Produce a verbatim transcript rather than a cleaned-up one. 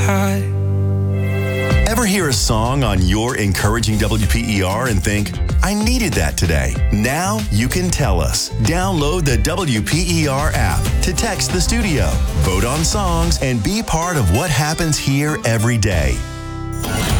high. Ever hear a song on your encouraging W P E R and think, I needed that today? Now you can tell us. Download the W P E R app to text the studio, vote on songs, and be part of what happens here every day.